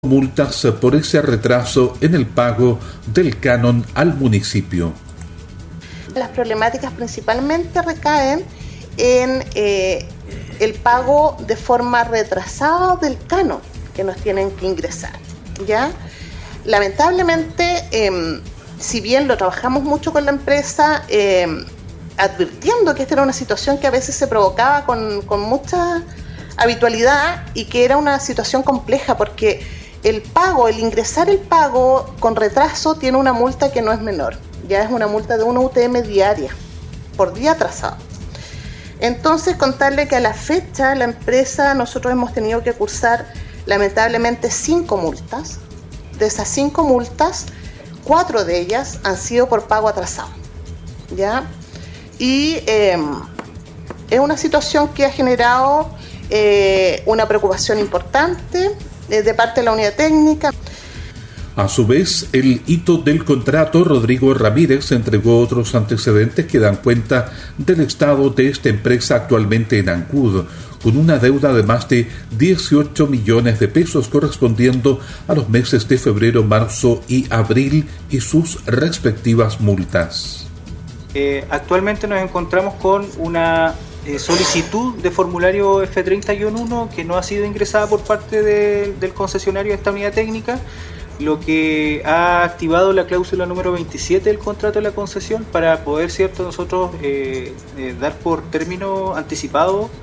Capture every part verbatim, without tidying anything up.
multas por ese retraso en el pago del canon al municipio. Las problemáticas principalmente recaen en eh, el pago de forma retrasada del canon que nos tienen que ingresar, ¿ya? Lamentablemente, eh, si bien lo trabajamos mucho con la empresa, eh, advirtiendo que esta era una situación que a veces se provocaba con, con mucha habitualidad y que era una situación compleja porque el pago, el ingresar el pago con retraso tiene una multa que no es menor, ya es una multa de una U T M diaria por día atrasado. Entonces, contarle que a la fecha la empresa, nosotros hemos tenido que cursar lamentablemente cinco multas. De esas cinco multas, cuatro de ellas han sido por pago atrasado, ¿ya? Y eh, es una situación que ha generado eh, una preocupación importante eh, de parte de la unidad técnica. A su vez, el hito del contrato, Rodrigo Ramírez entregó otros antecedentes que dan cuenta del estado de esta empresa actualmente en Ancud, con una deuda de más de dieciocho millones de pesos correspondiendo a los meses de febrero, marzo y abril y sus respectivas multas. Eh, actualmente nos encontramos con una eh, solicitud de formulario F treinta guión uno que no ha sido ingresada por parte de, del concesionario de esta unidad técnica, lo que ha activado la cláusula número veintisiete del contrato de la concesión para poder, cierto, nosotros eh, eh, dar por término anticipado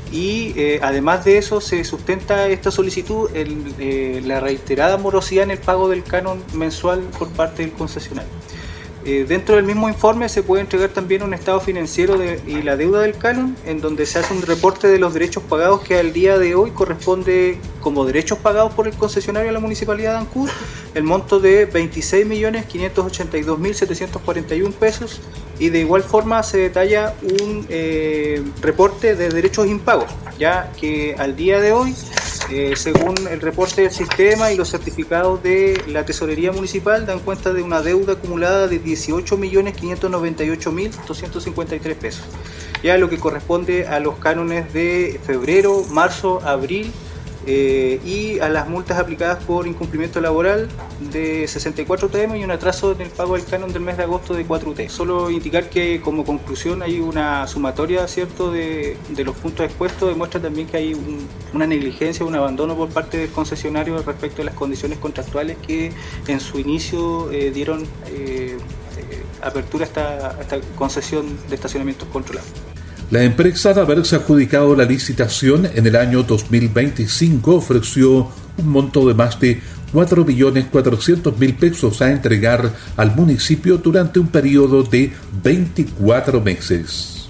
y eh, además de eso se sustenta esta solicitud en eh, la reiterada morosidad en el pago del canon mensual por parte del concesionario. Eh, dentro del mismo informe se puede entregar también un estado financiero de, y la deuda del canon, en donde se hace un reporte de los derechos pagados que al día de hoy corresponde como derechos pagados por el concesionario a la Municipalidad de Ancud, el monto de veintiséis millones quinientos ochenta y dos mil setecientos cuarenta y uno pesos, y de igual forma se detalla un eh, reporte de derechos impagos, ya que al día de hoy, eh, según el reporte del sistema y los certificados de la Tesorería Municipal, dan cuenta de una deuda acumulada de dieciocho millones quinientos noventa y ocho mil doscientos cincuenta y tres pesos, ya lo que corresponde a los cánones de febrero, marzo, abril, Eh, y a las multas aplicadas por incumplimiento laboral de sesenta y cuatro U T M y un atraso en el pago del canon del mes de agosto de cuatro U T M. Solo indicar que como conclusión hay una sumatoria, ¿cierto?, de, de los puntos expuestos, demuestra también que hay un, una negligencia, un abandono por parte del concesionario respecto a las condiciones contractuales que en su inicio eh, dieron eh, eh, apertura a esta, a esta concesión de estacionamientos controlados. La empresa, de haberse adjudicado la licitación en el año dos mil veinticinco, ofreció un monto de más de cuatro millones cuatrocientos mil pesos a entregar al municipio durante un periodo de veinticuatro meses.